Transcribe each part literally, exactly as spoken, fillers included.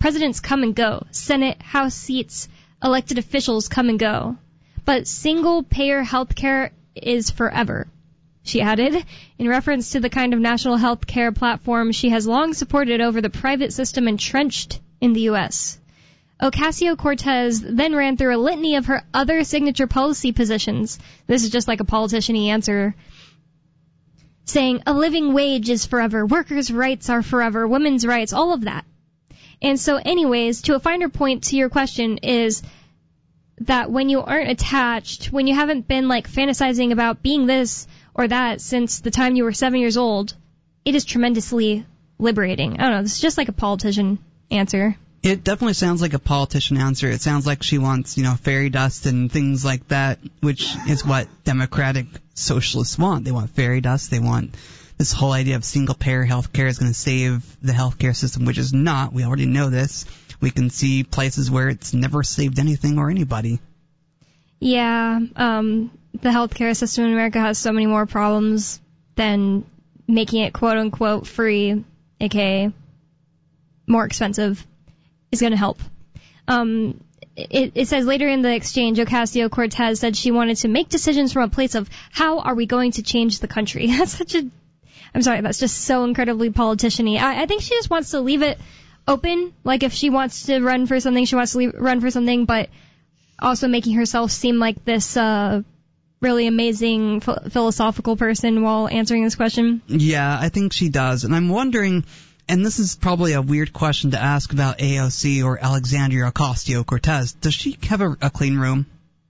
Presidents come and go. Senate, House seats, elected officials come and go. But single-payer health care is forever, she added, in reference to the kind of national health care platform she has long supported over the private system entrenched in the U S Ocasio-Cortez then ran through a litany of her other signature policy positions. This is just like a politician-y answer, saying a living wage is forever, workers' rights are forever, women's rights, all of that. And so anyways, to a finer point to your question is that when you aren't attached, when you haven't been like fantasizing about being this or that since the time you were seven years old, it is tremendously liberating. I don't know, this is just like a politician answer. It definitely sounds like a politician answer. It sounds like she wants, you know, fairy dust and things like that, which is what democratic socialists want. They want fairy dust. They want this whole idea of single-payer health care is going to save the healthcare system, which is not. We already know this. We can see places where it's never saved anything or anybody. Yeah, um, the healthcare system in America has so many more problems than making it quote-unquote free, aka more expensive, is going to help. Um, it, it says later in the exchange, Ocasio-Cortez said she wanted to make decisions from a place of how are we going to change the country. That's such a, I'm sorry, that's just so incredibly politician-y. I, I think she just wants to leave it open. Like if she wants to run for something, she wants to leave, run for something, but also making herself seem like this uh, really amazing ph- philosophical person while answering this question. Yeah, I think she does. And I'm wondering, and this is probably a weird question to ask about A O C or Alexandria Ocasio-Cortez, does she have a, a clean room?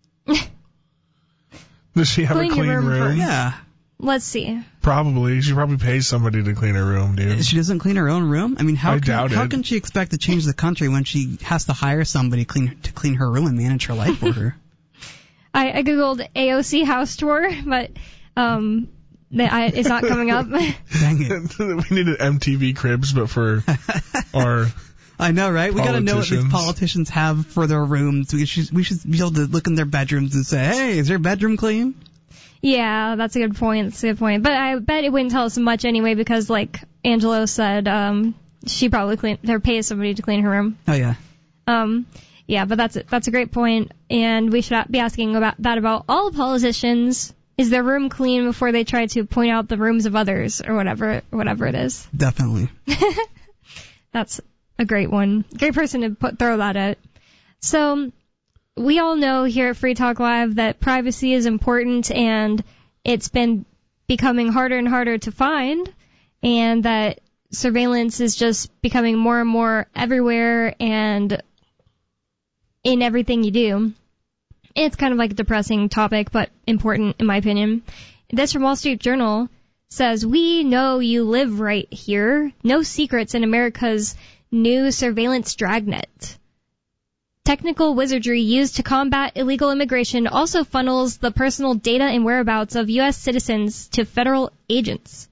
Does she have Clean a clean your room room? first. Yeah. Let's see. Probably. She probably pays somebody to clean her room, dude. She doesn't clean her own room? I mean, how I can, doubt how it. can she expect to change the country when she has to hire somebody clean, to clean her room and manage her life for her? I, I googled A O C house tour, but um, the, I, it's not coming up. Dang it. We need an M T V Cribs, but for our... I know, right? We got to know what these Politicians. politicians have for their rooms. We should, we should be able to look in their bedrooms and say, hey, is their bedroom clean? Yeah, that's a good point. That's a good point. But I bet it wouldn't tell us much anyway because, like Angelo said, um, she probably clean, or pays somebody to clean her room. Oh, yeah. Um, yeah, but that's that's a great point, and we should be asking about that about all politicians. Is their room clean before they try to point out the rooms of others, or whatever, whatever it is? Definitely. That's a great one. Great person to put throw that at. So we all know here at Free Talk Live that privacy is important, and it's been becoming harder and harder to find, and that surveillance is just becoming more and more everywhere and in everything you do. It's kind of like a depressing topic, but important in my opinion. This from Wall Street Journal says, we know you live right here. No secrets in America's new surveillance dragnet. Technical wizardry used to combat illegal immigration also funnels the personal data and whereabouts of U S citizens to federal agents.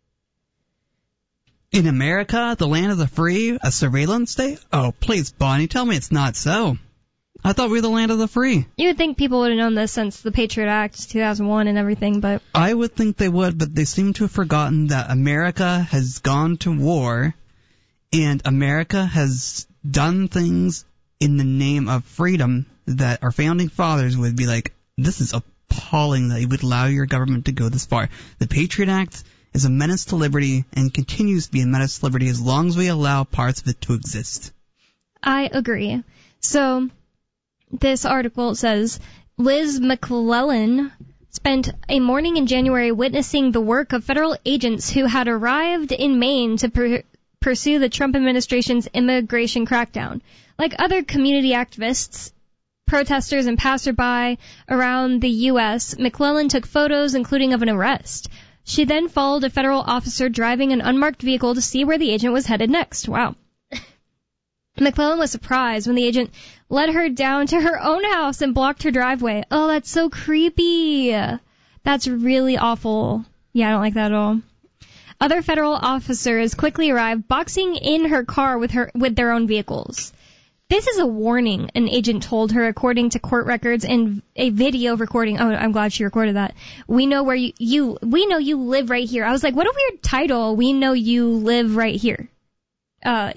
In America, the land of the free, a surveillance state? Oh, please, Bonnie, tell me it's not so. I thought we were the land of the free. You would think people would have known this since the Patriot Act, two thousand one, and everything, but... I would think they would, but they seem to have forgotten that America has gone to war, and America has done things in the name of freedom that our founding fathers would be like, this is appalling that you would allow your government to go this far. The Patriot Act is a menace to liberty and continues to be a menace to liberty as long as we allow parts of it to exist. I agree. So, this article says, Liz McClellan spent a morning in January witnessing the work of federal agents who had arrived in Maine to per- pursue the Trump administration's immigration crackdown. Like other community activists, protesters, and passerby around the U S, McClellan took photos, including of an arrest. She then followed a federal officer driving an unmarked vehicle to see where the agent was headed next. Wow. McClellan was surprised when the agent led her down to her own house and blocked her driveway. Oh, that's so creepy. That's really awful. Yeah, I don't like that at all. Other federal officers quickly arrived, boxing in her car with her with their own vehicles. This is a warning, an agent told her, according to court records and a video recording. Oh, I'm glad she recorded that. We know where you, you, we know you live right here. I was like, what a weird title. We know you live right here. Uh,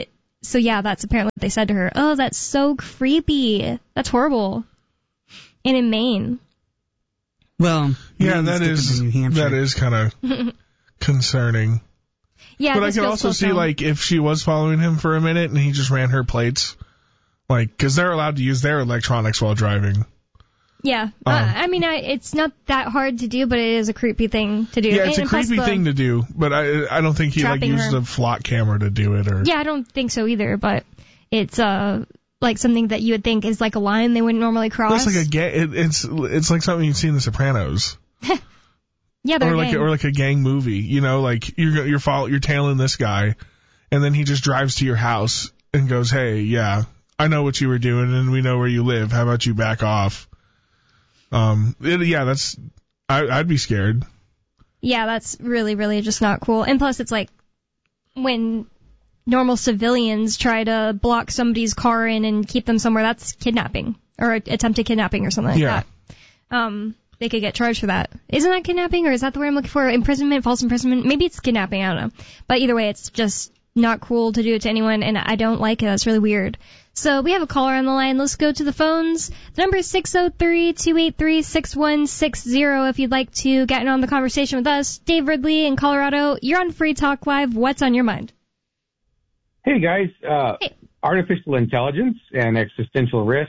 so yeah, that's apparently what they said to her. Oh, that's so creepy. That's horrible. And in Maine. Well, yeah, Maine's that different is than New Hampshire. that is kind of concerning. Yeah, but I this can feels also so see dumb. like if she was following him for a minute and he just ran her plates, like because they're allowed to use their electronics while driving. Yeah, uh, Um, I mean, I, it's not that hard to do, but it is a creepy thing to do. Yeah, it's and, a and plus creepy the- thing to do, but I I don't think he like Trapping uses her. a flock camera to do it or. Yeah, I don't think so either, but it's uh like something that you would think is like a line they wouldn't normally cross. That's like a ga- it, it's it's like something you'd see in The Sopranos. yeah, they're or like gang. a, or like a gang movie, you know, like you're you're follow, you're tailing this guy, and then he just drives to your house and goes, "Hey, yeah, I know what you were doing, and we know where you live. How about you back off?" Um, it, yeah, that's I, I'd be scared. Yeah, that's really, really just not cool. And plus, it's like when normal civilians try to block somebody's car in and keep them somewhere, that's kidnapping or attempted kidnapping or something like Yeah. that. Um, they could get charged for that. Isn't that kidnapping, or is that the word I'm looking for? Imprisonment, false imprisonment? Maybe it's kidnapping, I don't know. But either way, it's just not cool to do it to anyone, and I don't like it. That's really weird. So we have a caller on the line. Let's go to the phones. The number is six oh three, two eight three, six one six zero if you'd like to get in on the conversation with us. Dave Ridley in Colorado, you're on Free Talk Live. What's on your mind? Hey, guys. Uh, Hey. Artificial intelligence and existential risk.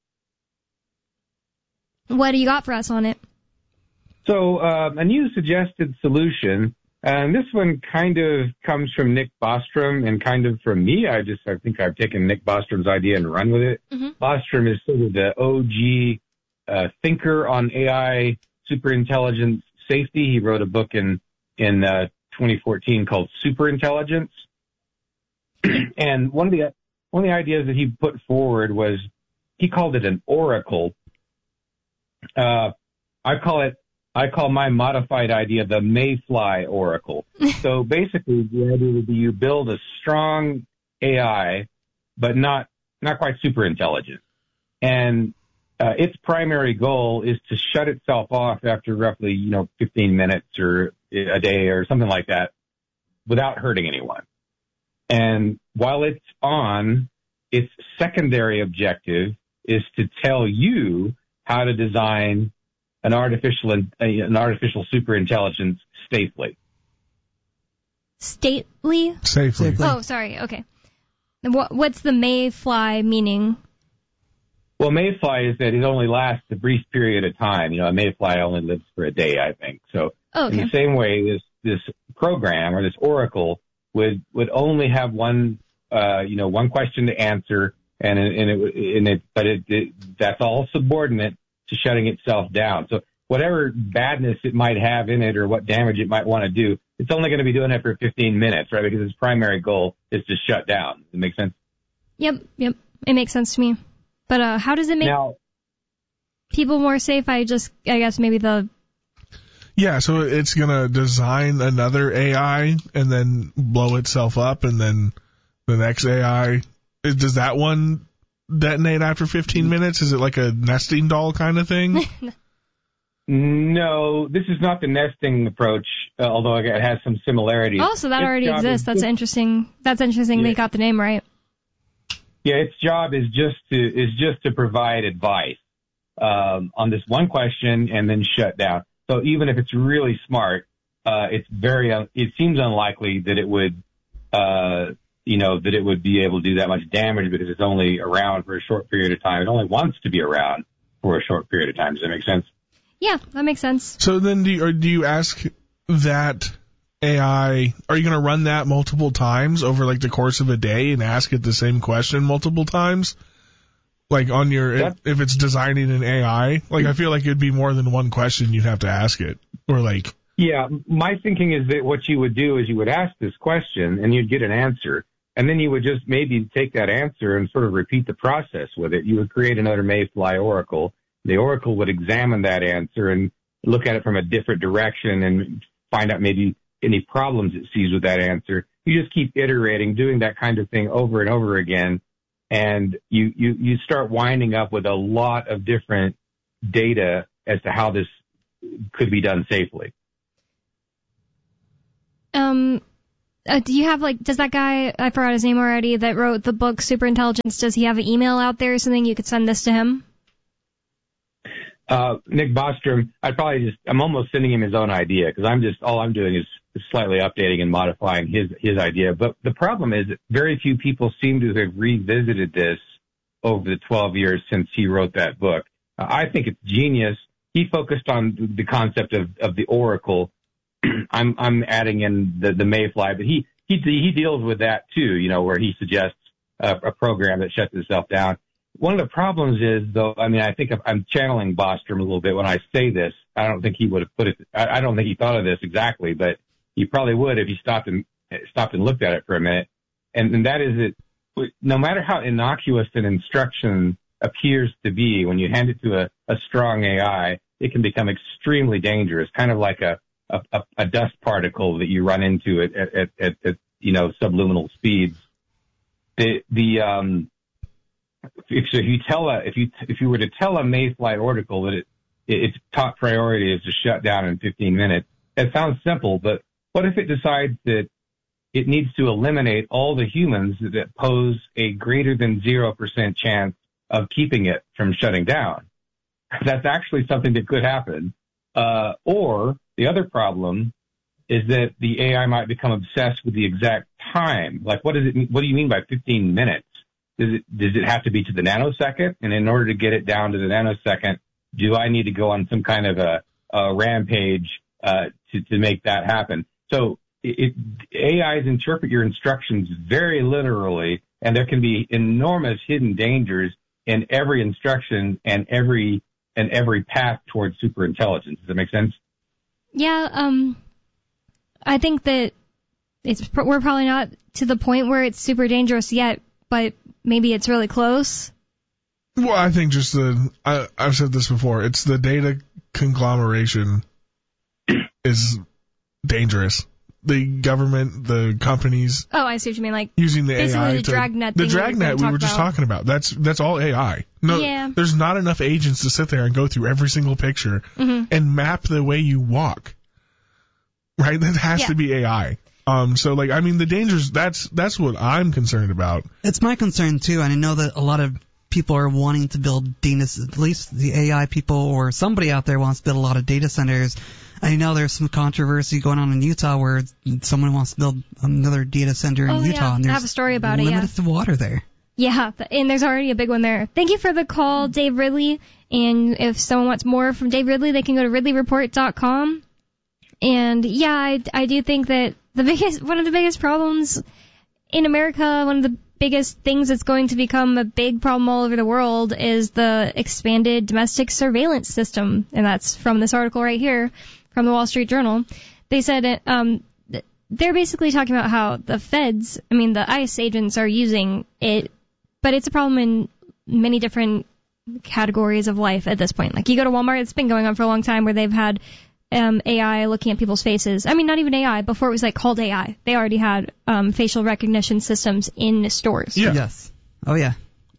What do you got for us on it? So um, a new suggested solution, and this one kind of comes from Nick Bostrom and kind of from me. I just I think I've taken Nick Bostrom's idea and run with it. Mhm. Bostrom is sort of the O G uh, thinker on A I superintelligence safety. He wrote a book in in uh, twenty fourteen called Superintelligence. And one of the one of the ideas that he put forward was he called it an oracle. Uh, I call it I call my modified idea the Mayfly oracle. So basically, the idea would be you build a strong A I, but not not quite super intelligent, and uh, its primary goal is to shut itself off after roughly you know fifteen minutes or a day or something like that, without hurting anyone. And while it's on, its secondary objective is to tell you how to design an artificial an artificial superintelligence safely. Stately? Safely. Safely. Oh, sorry. Okay. What, what's the mayfly meaning? Well, mayfly is that it only lasts a brief period of time. You know, a mayfly only lives for a day, I think. So Oh, in okay. the same way, this this program or this oracle would would only have one uh, you know one question to answer, and it, and it and it but it, it that's all subordinate to shutting itself down. So whatever badness it might have in it or what damage it might want to do, it's only going to be doing it for fifteen minutes, right? Because its primary goal is to shut down. Does it make sense? Yep, yep. It makes sense to me. But uh, how does it make Now, people more safe? I just, I guess maybe the, Yeah, so it's gonna design another A I and then blow itself up, and then the next A I is- does that one detonate after fifteen minutes? Is it like a nesting doll kind of thing? no, this is not the nesting approach, uh, although it has some similarities. oh, so that Its already job exists. is That's just- interesting. That's interesting. They Yeah. got the name right. Yeah, its job is just to is just to provide advice um, on this one question and then shut down. So even if it's really smart, uh, it's very un- it seems unlikely that it would uh, you know that it would be able to do that much damage because it's only around for a short period of time. It only wants to be around for a short period of time. Does that make sense? Yeah, that makes sense. So then do you, or do you ask that A I, are you going to run that multiple times over like the course of a day and ask it the same question multiple times? Like on your, if, Yep. if it's designing an A I, like I feel like it'd be more than one question you'd have to ask it. Or like, Yeah, my thinking is that what you would do is you would ask this question and you'd get an answer, and then you would just maybe take that answer and sort of repeat the process with it. You would create another Mayfly oracle. The oracle would examine that answer and look at it from a different direction and find out maybe any problems it sees with that answer. You just keep iterating, doing that kind of thing over and over again, and you, you, you start winding up with a lot of different data as to how this could be done safely. Um, Uh, do you have, like, does that guy, I forgot his name already, that wrote the book Superintelligence, does he have an email out there or something you could send this to him? Uh, Nick Bostrom, I'd probably just, I'm almost sending him his own idea because I'm just, all I'm doing is slightly updating and modifying his, his idea. But the problem is that very few people seem to have revisited this over the twelve years since he wrote that book. Uh, I think it's genius. He focused on the concept of, of the oracle. I'm, I'm adding in the, the mayfly, but he, he, he deals with that too, you know, where he suggests a, a program that shuts itself down. One of the problems is, though, I mean, I think I'm channeling Bostrom a little bit when I say this. I don't think he would have put it, I, I don't think he thought of this exactly, but he probably would if he stopped and, stopped and looked at it for a minute. And, and that is that no matter how innocuous an instruction appears to be, when you hand it to a, a strong A I, it can become extremely dangerous, kind of like a, a, a dust particle that you run into at, at, at, at you know, subliminal speeds. The, the, um, if, so if you tell a, if you, if you were to tell a mayfly oracle that it, its top priority is to shut down in fifteen minutes, it sounds simple, but what if it decides that it needs to eliminate all the humans that pose a greater than zero percent chance of keeping it from shutting down? That's actually something that could happen. Uh, or the other problem is that the A I might become obsessed with the exact time. Like, what does it mean? What do you mean by fifteen minutes? Does it, does it have to be to the nanosecond? And in order to get it down to the nanosecond, do I need to go on some kind of a, a rampage, uh, to, to make that happen? So it, it, A Is interpret your instructions very literally, and there can be enormous hidden dangers in every instruction and every, and every path towards superintelligence. Does that make sense? Yeah, um, I think that it's, we're probably not to the point where it's super dangerous yet, but maybe it's really close. Well, I think just the, I, I've said this before, it's the data conglomeration is dangerous. The government, the companies. Oh, I see what you mean. Like using the basically A I the to, dragnet. The thing dragnet we were just about. talking about. That's that's all A I. No, yeah. There's not enough agents to sit there and go through every single picture mm-hmm. and map the way you walk. Right? That has yeah. to be A I. Um, so like, I mean, the dangers. That's that's what I'm concerned about. It's my concern too, and I know that a lot of people are wanting to build data, at least the A I people or somebody out there wants to build a lot of data centers. I know there's some controversy going on in Utah where someone wants to build another data center in oh, Utah. Yeah. And there's I have a story about limited it, yeah. to water there. Yeah, and there's already a big one there. Thank you for the call, Dave Ridley. And if someone wants more from Dave Ridley, they can go to ridley report dot com. And yeah, I, I do think that the biggest, one of the biggest problems in America, one of the biggest things that's going to become a big problem all over the world is the expanded domestic surveillance system. And that's from this article right here from the Wall Street Journal. They said, um, they're basically talking about how the feds, I mean, the ICE agents are using it, but it's a problem in many different categories of life at this point. Like you go to Walmart, it's been going on for a long time where they've had um, A I looking at people's faces. I mean, not even A I. Before it was like called A I. They already had um, facial recognition systems in stores. Yeah. Yes. Oh yeah.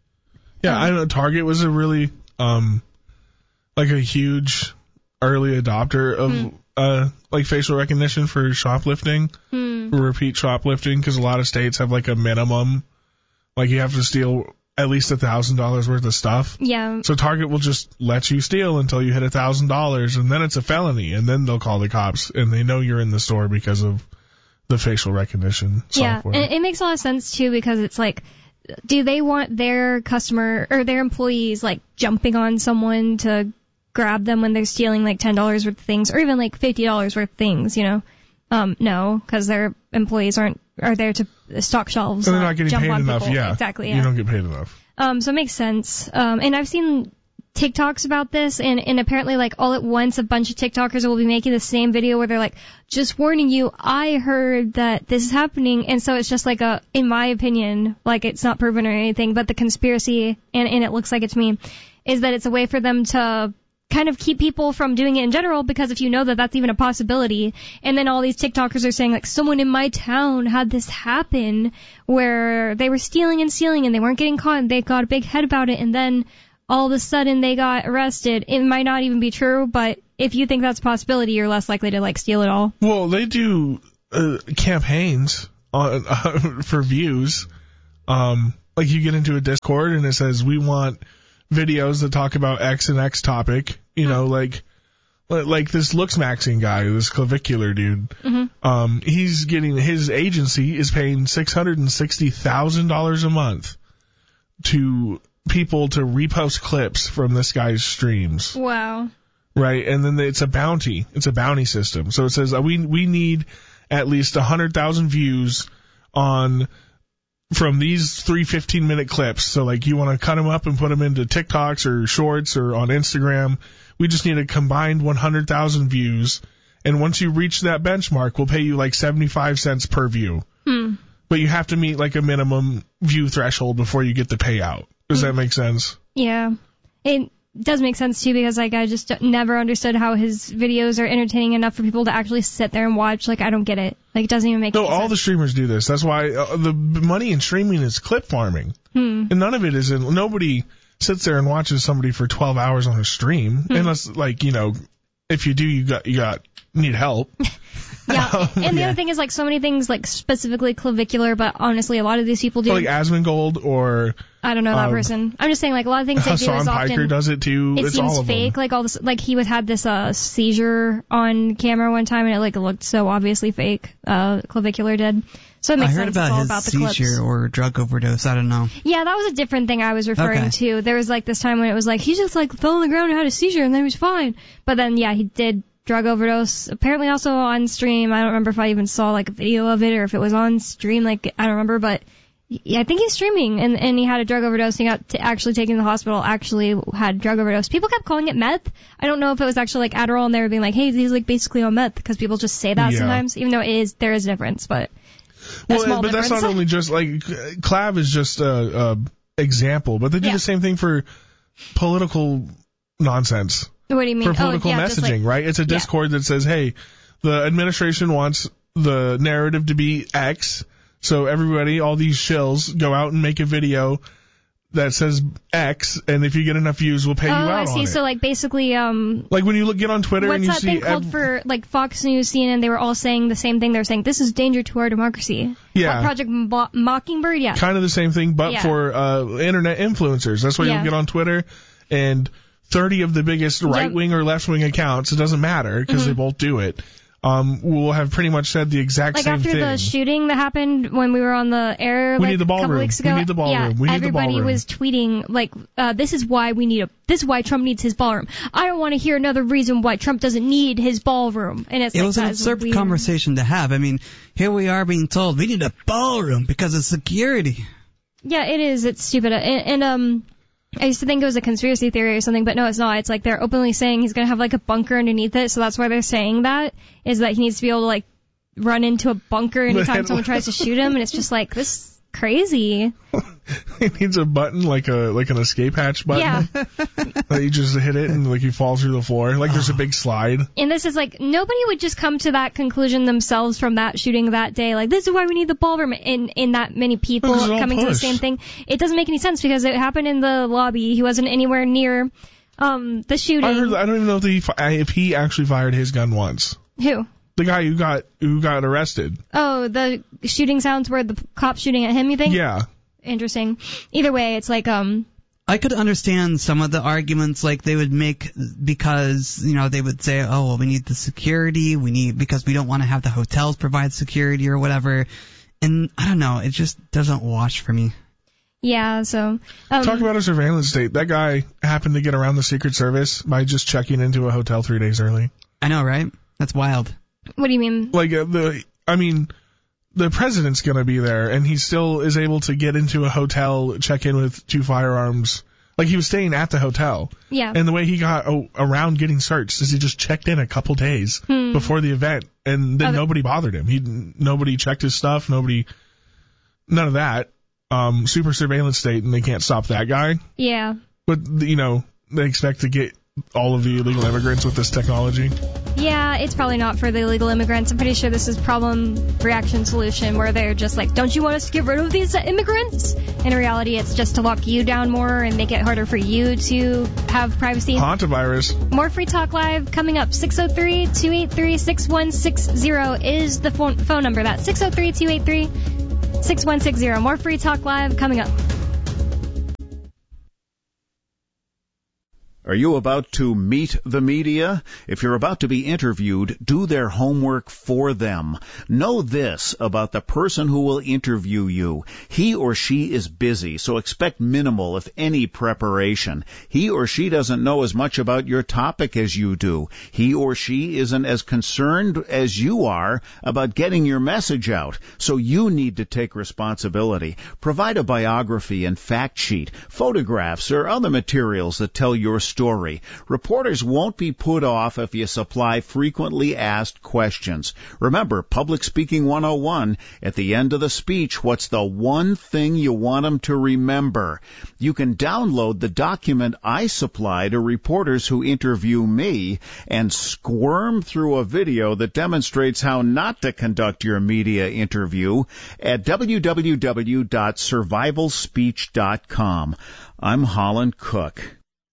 Yeah, um, I know Target was a really um like a huge early adopter of hmm. uh like facial recognition for shoplifting, hmm. for repeat shoplifting, because a lot of states have like a minimum, like you have to steal at least a thousand dollars worth of stuff. Yeah. So Target will just let you steal until you hit a thousand dollars, and then it's a felony, and then they'll call the cops, and they know you're in the store because of the facial recognition software. Yeah, and it makes a lot of sense too because it's like, do they want their customer or their employees like jumping on someone to grab them when they're stealing like ten dollars worth of things or even like fifty dollars worth of things, you know? Um, no, because their employees aren't are there to stock shelves. So they're not not getting jump paid on enough, people. yeah. Exactly, yeah. You don't get paid enough. Um, so it makes sense. Um, and I've seen TikToks about this, and, and apparently, like, all at once, a bunch of TikTokers will be making the same video where they're like, just warning you, I heard that this is happening, and so it's just like a, in my opinion, like, it's not proven or anything, but the conspiracy, and, and it looks like it's me, is that it's a way for them to kind of keep people from doing it in general, because if you know that that's even a possibility, and then all these TikTokers are saying, like, someone in my town had this happen, where they were stealing and stealing, and they weren't getting caught, and they got a big head about it, and then all of a sudden they got arrested. It might not even be true, but if you think that's a possibility, you're less likely to, like, steal it all. Well, they do uh, campaigns on uh, for views. Um, like you get into a Discord and it says we want videos that talk about X and X topic. You know, like like this looks maxing guy, this clavicular dude. Mm-hmm. Um, he's getting his agency is paying six hundred and sixty thousand dollars a month to people to repost clips from this guy's streams. Wow. Right, and then it's a bounty. It's a bounty system. So it says uh, we we need at least one hundred thousand views on from these three fifteen-minute clips. So, like, you want to cut them up and put them into TikToks or Shorts or on Instagram. We just need a combined one hundred thousand views. And once you reach that benchmark, we'll pay you like seventy-five cents per view. Hmm. But you have to meet like a minimum view threshold before you get the payout. Does hmm. that make sense? Yeah. It does make sense, too, because, like, I just never understood how his videos are entertaining enough for people to actually sit there and watch. Like, I don't get it. Like, it doesn't even make no, sense. No, all the streamers do this. That's why uh, the money in streaming is clip farming. Hmm. And none of it is in, nobody sits there and watches somebody for twelve hours on a stream. Hmm. Unless, like, you know, if you do, you got, you got, need help. Yeah, um, and the yeah. other thing is, like, so many things, like, specifically clavicular, but honestly, a lot of these people do. Or like Asmongold or... I don't know that um, person. I'm just saying, like, a lot of things they do Hassan is often... Piker does it, too. It it's seems all of fake. them. Like, all this, like, he was, had this, uh, seizure on camera one time, and it, like, looked so obviously fake. Uh, clavicular did. So it makes I heard sense. about it's all his about the seizure clips. or drug overdose. I don't know. Yeah, that was a different thing I was referring Okay. to. There was, like, this time when it was like, he just, like, fell on the ground and had a seizure, and then he was fine. But then, yeah, he did drug overdose. Apparently also on stream. I don't remember if I even saw, like, a video of it or if it was on stream. Like, I don't remember, but yeah, I think he's streaming, and, and he had a drug overdose. He got to actually taken to the hospital, actually had drug overdose. People kept calling it meth. I don't know if it was actually, like, Adderall, and they were being like, hey, he's, like, basically on meth, because people just say that Yeah. sometimes, even though it is, there is a difference, but a Well, small but difference. that's not only just, like, Clav is just a, a example, but they do Yeah. the same thing for political nonsense. What do you mean? For political oh, yeah, just messaging, like, right? It's a Discord that says, hey, the administration wants the narrative to be X, so everybody, all these shills, go out and make a video that says X, and if you get enough views, we'll pay oh, you out I on see. it. So, like, basically, um, Like when you look, get on Twitter what's and you that see thing called ev- for, like, Fox News, C N N, they were all saying the same thing. They were saying, this is danger to our democracy. Yeah. What, Project Mo- Mockingbird? Yeah. kind of the same thing, but Yeah. for uh, internet influencers. That's why Yeah. you'll get on Twitter and thirty of the biggest right wing or left wing accounts, it doesn't matter because Mm-hmm. they both do it, um, will have pretty much said the exact Like, same after thing. the shooting that happened when we were on the air, We like, need the a couple ballroom. weeks We ago. need the ballroom. Yeah, We need the everybody ballroom. was tweeting, like, uh, this is why we need a, this is why Trump needs his ballroom. I don't want to hear another reason why Trump doesn't need his ballroom. And it's It like, was an that is absurd weird. conversation to have. I mean, here we are being told we need a ballroom because of security. Yeah, it is. It's stupid. And, and um, I used to think it was a conspiracy theory or something, but no, it's not. It's like they're openly saying he's gonna have like a bunker underneath it, so that's why they're saying that, is that he needs to be able to like run into a bunker anytime someone tries to shoot him, and it's just like, this is crazy. He needs a button, like a like an escape hatch button. Yeah. That you just hit it and like you fall through the floor. Like there's a big slide. And this is like, nobody would just come to that conclusion themselves from that shooting that day. Like, this is why we need the ballroom, in, in that many people This is all coming to the push. same thing. It doesn't make any sense because it happened in the lobby. He wasn't anywhere near, um, the shooting. I heard. I don't even know if he fi- if he actually fired his gun once. Who? The guy who got who got arrested. Oh, the shooting sounds were the cop shooting at him, you think? Yeah. Interesting. Either way, it's like, um, I could understand some of the arguments like they would make because, you know, they would say, oh, well, we need the security, we need, because we don't want to have the hotels provide security or whatever. And I don't know, it just doesn't wash for me. yeah, so, um, Talk about a surveillance state. That guy happened to get around the Secret Service by just checking into a hotel three days early. I know, right? That's wild. what do you mean? Like uh, the, I mean, the president's gonna be there, and he still is able to get into a hotel, check in with two firearms. Like he was staying at the hotel, Yeah. and the way he got oh, around getting searched is he just checked in a couple days Hmm. before the event, and then Other- nobody bothered him. He nobody checked his stuff. Nobody, none of that. Um, super surveillance state, and they can't stop that guy. Yeah. But you know, they expect to get all of the illegal immigrants with this technology? Yeah, it's probably not for the illegal immigrants. I'm pretty sure this is problem reaction solution where they're just like, don't you want us to get rid of these immigrants? In reality, it's just to lock you down more and make it harder for you to have privacy. Hantavirus. More Free Talk Live coming up. six oh three, two eight three, six one six zero is the phone, phone number. That's six oh three, two eight three, six one six zero. More Free Talk Live coming up. Are you about to meet the media? If you're about to be interviewed, do their homework for them. Know this about the person who will interview you. He or she is busy, so expect minimal, if any, preparation. He or she doesn't know as much about your topic as you do. He or she isn't as concerned as you are about getting your message out, so you need to take responsibility. Provide a biography and fact sheet, photographs, or other materials that tell your story. Story. Reporters won't be put off if you supply frequently asked questions. Remember, Public Speaking one oh one, at the end of the speech, what's the one thing you want them to remember? You can download the document I supply to reporters who interview me and squirm through a video that demonstrates how not to conduct your media interview at w w w dot survival speech dot com. I'm Holland Cook.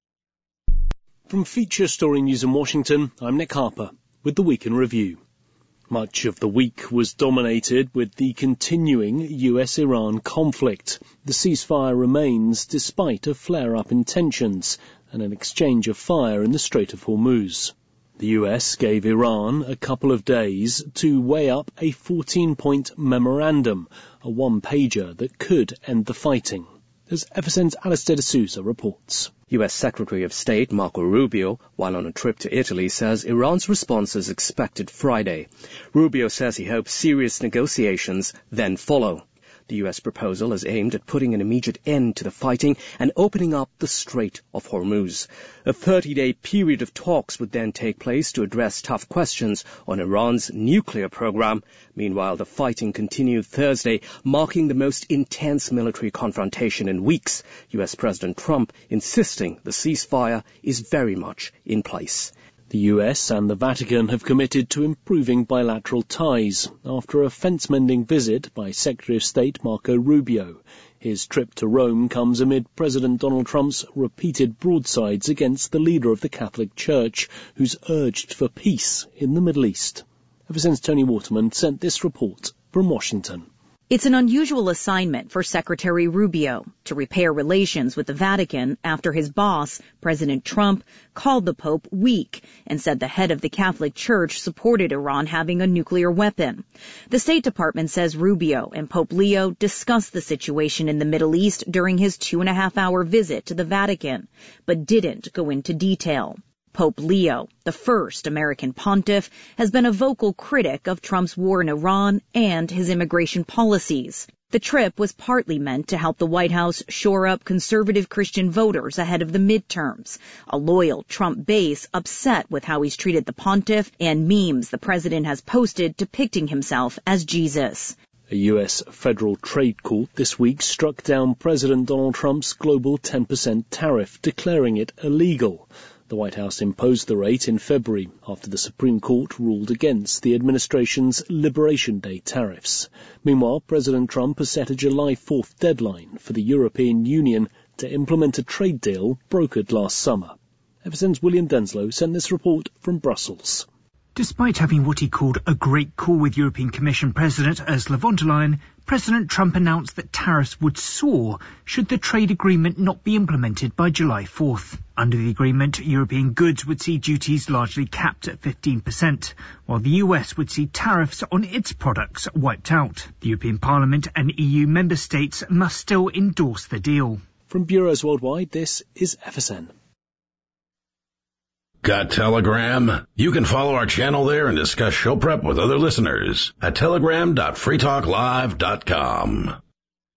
From Feature Story News in Washington, I'm Nick Harper with the Week in Review. Much of the week was dominated with the continuing U S Iran conflict. The ceasefire remains despite a flare-up in tensions and an exchange of fire in the Strait of Hormuz. The U S gave Iran a couple of days to weigh up a fourteen-point memorandum, a one-pager that could end the fighting. As F S N's Alistair D'Souza reports. U S Secretary of State Marco Rubio, while on a trip to Italy, says Iran's response is expected Friday. Rubio says he hopes serious negotiations then follow. The U S proposal is aimed at putting an immediate end to the fighting and opening up the Strait of Hormuz. A thirty-day period of talks would then take place to address tough questions on Iran's nuclear program. Meanwhile, the fighting continued Thursday, marking the most intense military confrontation in weeks. U S President Trump insisting the ceasefire is very much in place. The U S and the Vatican have committed to improving bilateral ties after a fence-mending visit by Secretary of State Marco Rubio. His trip to Rome comes amid President Donald Trump's repeated broadsides against the leader of the Catholic Church, who's urged for peace in the Middle East. Ever since Tony Waterman sent this report from Washington. It's an unusual assignment for Secretary Rubio to repair relations with the Vatican after his boss, President Trump, called the Pope weak and said the head of the Catholic Church supported Iran having a nuclear weapon. The State Department says Rubio and Pope Leo discussed the situation in the Middle East during his two and a half hour visit to the Vatican, but didn't go into detail. Pope Leo, the first American pontiff, has been a vocal critic of Trump's war in Iran and his immigration policies. The trip was partly meant to help the White House shore up conservative Christian voters ahead of the midterms, a loyal Trump base upset with how he's treated the pontiff and memes the president has posted depicting himself as Jesus. A U S federal trade court this week struck down President Donald Trump's global ten percent tariff, declaring it illegal. The White House imposed the rate in February after the Supreme Court ruled against the administration's Liberation Day tariffs. Meanwhile, President Trump has set a July fourth deadline for the European Union to implement a trade deal brokered last summer. Ever since William Denslow sent this report from Brussels. Despite having what he called a great call with European Commission President Ursula von der Leyen, President Trump announced that tariffs would soar should the trade agreement not be implemented by July fourth. Under the agreement, European goods would see duties largely capped at fifteen percent, while the U S would see tariffs on its products wiped out. The European Parliament and E U member states must still endorse the deal. From Bureaus Worldwide, this is F S N. Got Telegram? You can follow our channel there and discuss show prep with other listeners at telegram dot free talk live dot com.